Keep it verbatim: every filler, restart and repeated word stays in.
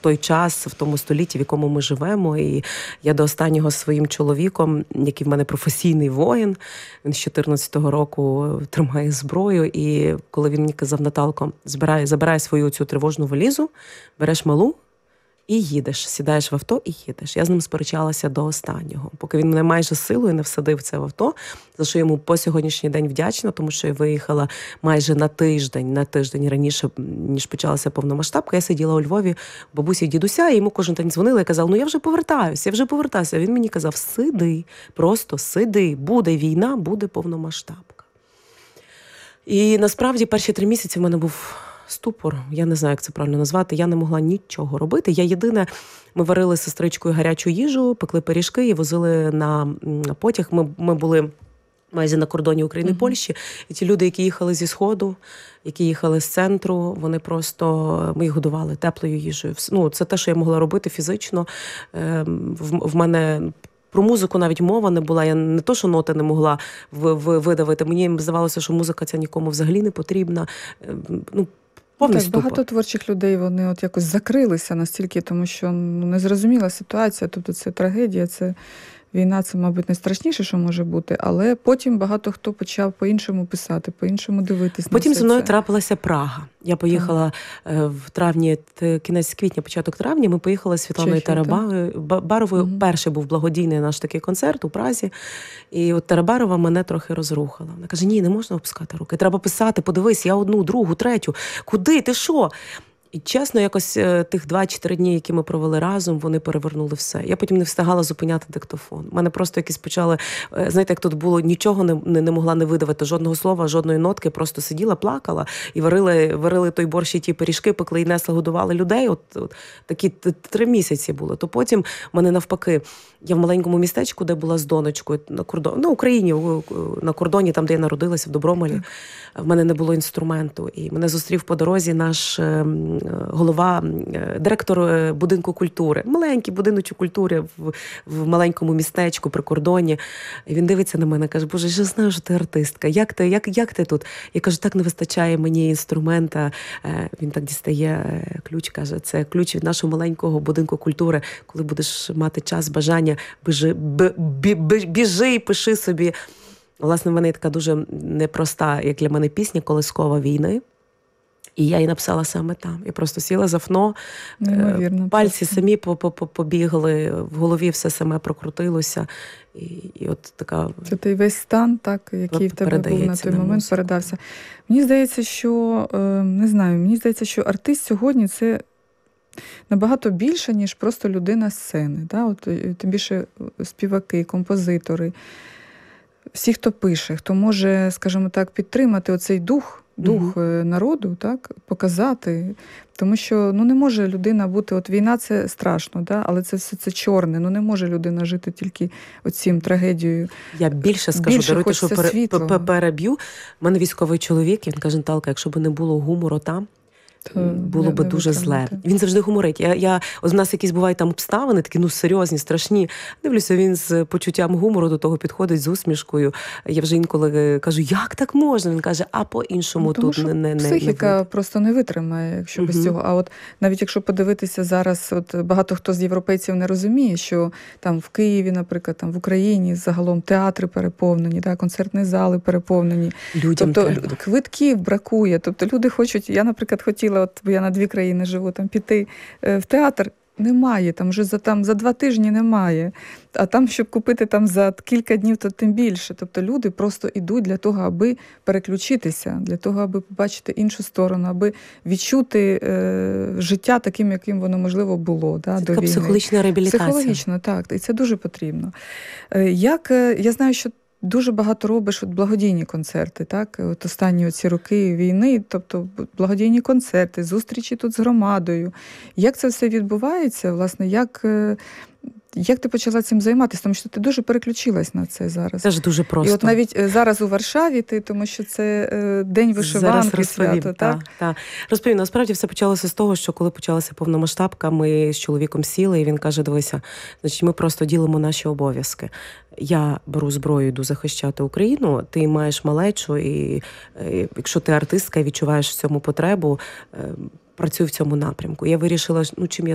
той час, в тому столітті, в якому ми живемо. І я до останнього зі своїм чоловіком, який в мене професійний воїн, він з чотирнадцятого року тримає зброю, і коли він мені казав: Наталко, збирай, забирай свою цю тривожну валізу, береш малу, і їдеш, сідаєш в авто і їдеш. Я з ним сперечалася до останнього, поки він мене майже силою не всадив це в авто, за що йому по сьогоднішній день вдячна, тому що я виїхала майже на тиждень, на тиждень раніше, ніж почалася повномасштабка. Я сиділа у Львові, бабусі і дідуся, і йому кожен день дзвонили і казали: ну я вже повертаюся, я вже повертаюся. Він мені казав: сиди, просто сиди, буде війна, буде повномасштабка. І насправді перші три місяці в мене був ступор, я не знаю, як це правильно назвати, я не могла нічого робити. Я єдине, ми варили з сестричкою гарячу їжу, пекли пиріжки і возили на потяг. Ми, ми були майже на кордоні України і mm-hmm. Польщі, і ті люди, які їхали зі Сходу, які їхали з центру, вони просто, ми їх годували теплою їжею. Ну, це те, що я могла робити фізично. В, в мене про музику навіть мова не була, я не то, що ноти не могла видавити, мені здавалося, що музика ця нікому взагалі не потрібна. Ну, так, ступор. Багато творчих людей, вони от якось закрилися настільки, тому що ну, незрозуміла ситуація, тобто це трагедія, це війна, це, мабуть, найстрашніше, що може бути, але потім багато хто почав по-іншому писати, по-іншому дивитись. Потім на все зі мною це. трапилася Прага. Я поїхала так. в травні, кінець квітня, початок травня, ми поїхали з Світланою Тарабаровою. Угу. Перший був благодійний наш такий концерт у Празі. І от Тарабарова мене трохи розрухала. Вона каже: ні, не можна опускати руки, треба писати, подивись, я одну, другу, третю. Куди, ти що? І чесно, якось тих два чи три дні, які ми провели разом, вони перевернули все. Я потім не встигала зупиняти диктофон. У мене просто якісь почали, знаєте, як тут було, нічого не, не, не могла не видавити, жодного слова, жодної нотки, просто сиділа, плакала і варили, варили той борщ і ті пиріжки, пекли і несли, годували людей. От, от такі три місяці було. То потім в мене навпаки, я в маленькому містечку, де була з донечкою на кордоні, на Україні, на кордоні, там, де я народилася, в Добромелі, в мене не було інструменту. І мене зустрів по дорозі наш голова, директор будинку культури. Маленький будиночок культури в, в маленькому містечку при кордоні. І він дивиться на мене, каже: Боже, я знаю, що ти артистка. Як ти, як, як ти тут? Я кажу: так не вистачає мені інструмента. Він так дістає ключ, каже: це ключ від нашого маленького будинку культури. Коли будеш мати час, бажання, біжи, бі, бі, біжи і пиши собі. Власне, в мене є така дуже непроста, як для мене, пісня «Колискова війни». І я її написала саме там. Я просто сіла за фно, Неймовірно, пальці просто. самі побігли, в голові все саме прокрутилося. І, і от така... Це той весь стан, так, який в тебе був на той на момент, музику. Передався. Мені здається, що, не знаю, мені здається, що артист сьогодні – це набагато більше, ніж просто людина сцени. Да? От, тим більше співаки, композитори, всі, хто пише, хто може, скажімо так, підтримати оцей дух, дух mm-hmm. народу, так, показати. Тому що ну, не може людина бути, от війна – це страшно, да? Але це все це чорне, ну не може людина жити тільки оцім трагедією. Я більше скажу, більше даруйте, що пере, переб'ю. У мене військовий чоловік, він каже: Наталка, якщо б не було гумору там, то було би дуже зле. Він завжди гуморить. Я, я, ось у нас якісь бувають там обставини, такі ну серйозні, страшні. Дивлюся, він з почуттям гумору до того підходить, з усмішкою. Я вже інколи кажу: як так можна? Він каже: а по-іншому ну, тому, тут не, не, не психіка не просто не витримає, якщо угу. без цього. А от навіть якщо подивитися зараз, от багато хто з європейців не розуміє, що там в Києві, наприклад, там в Україні загалом театри переповнені, да, концертні зали переповнені. Людям тобто треба. Квитків бракує. Тобто люди хочуть, я, наприклад, хотіла, от бо я на дві країни живу, там піти в театр, немає, там вже за, там, за два тижні немає. А там, щоб купити там за кілька днів, то тим більше. Тобто люди просто йдуть для того, аби переключитися, для того, аби побачити іншу сторону, аби відчути е, життя таким, яким воно, можливо, було. Да, це до така війни. Психологічна реабілітація. Психологічно, так. І це дуже потрібно. Е, як, я знаю, що дуже багато робиш от благодійні концерти, так? От останні ці роки війни, тобто благодійні концерти, зустрічі тут з громадою. Як це все відбувається? Власне, як, як ти почала цим займатися? Тому що ти дуже переключилась на це зараз. Це ж дуже просто. І от навіть зараз у Варшаві ти, тому що це День вишиванки, свято, так? так? Так. Розповім, насправді все почалося з того, що коли почалася повномасштабка, ми з чоловіком сіли, і він каже: дивися, значить, ми просто ділимо наші обов'язки. Я беру зброю, йду захищати Україну, ти маєш малечу, і, і якщо ти артистка і відчуваєш в цьому потребу, працюй в цьому напрямку. Я вирішила, ну, чим я